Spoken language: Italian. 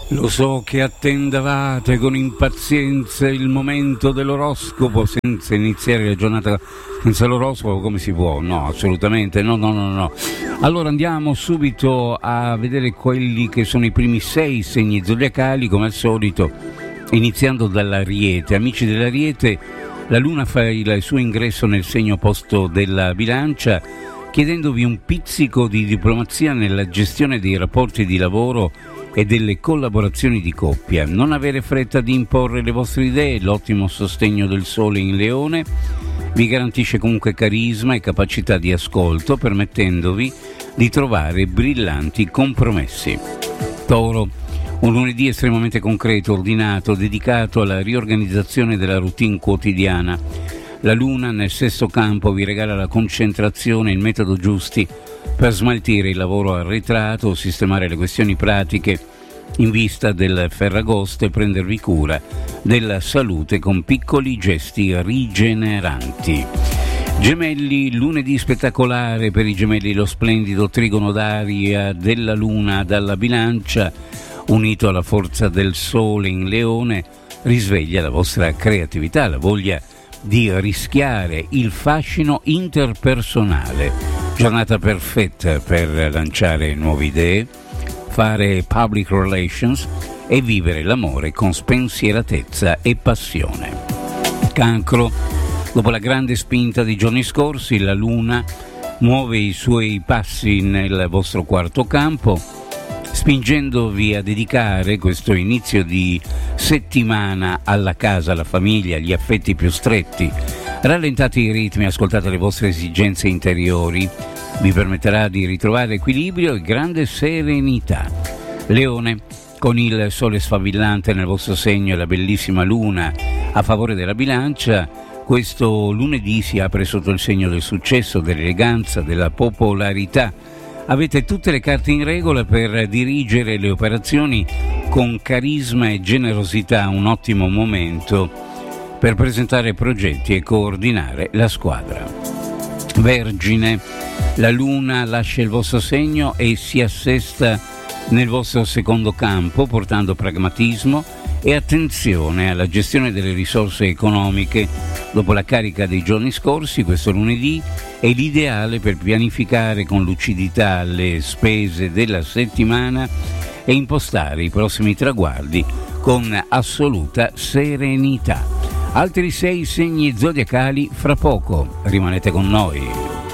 Lo so che attendavate con impazienza il momento dell'oroscopo, senza iniziare la giornata senza l'oroscopo come si può? No, assolutamente, no. Allora andiamo subito a vedere quelli che sono i primi 6 segni zodiacali, come al solito, iniziando dall'Ariete. Amici dell'Ariete, la Luna fa il suo ingresso nel segno opposto della Bilancia, chiedendovi un pizzico di diplomazia nella gestione dei rapporti di lavoro e delle collaborazioni di coppia. Non avere fretta di imporre le vostre idee, l'ottimo sostegno del Sole in Leone vi garantisce comunque carisma e capacità di ascolto, permettendovi di trovare brillanti compromessi. Toro, un lunedì estremamente concreto, ordinato, dedicato alla riorganizzazione della routine quotidiana. La Luna nel sesto campo vi regala la concentrazione e il metodo giusti per smaltire il lavoro arretrato, sistemare le questioni pratiche in vista del Ferragosto e prendervi cura della salute con piccoli gesti rigeneranti. Gemelli, lunedì spettacolare per i Gemelli, lo splendido trigono d'aria della Luna dalla Bilancia, unito alla forza del Sole in Leone, risveglia la vostra creatività, la voglia di rischiare, il fascino interpersonale. Giornata perfetta per lanciare nuove idee, fare public relations e vivere l'amore con spensieratezza e passione. Cancro, dopo la grande spinta dei giorni scorsi, la Luna muove i suoi passi nel vostro quarto campo, spingendovi a dedicare questo inizio di settimana alla casa, alla famiglia, agli affetti più stretti. Rallentate i ritmi, ascoltate le vostre esigenze interiori, vi permetterà di ritrovare equilibrio e grande serenità. Leone, con il Sole sfavillante nel vostro segno e la bellissima Luna a favore della Bilancia, questo lunedì si apre sotto il segno del successo, dell'eleganza, della popolarità. Avete tutte le carte in regola per dirigere le operazioni con carisma e generosità, un ottimo momento per presentare progetti e coordinare la squadra. Vergine, la Luna lascia il vostro segno e si assesta nel vostro secondo campo, portando pragmatismo e attenzione alla gestione delle risorse economiche. Dopo la carica dei giorni scorsi, questo lunedì è l'ideale per pianificare con lucidità le spese della settimana e impostare i prossimi traguardi con assoluta serenità. Altri 6 segni zodiacali fra poco, rimanete con noi.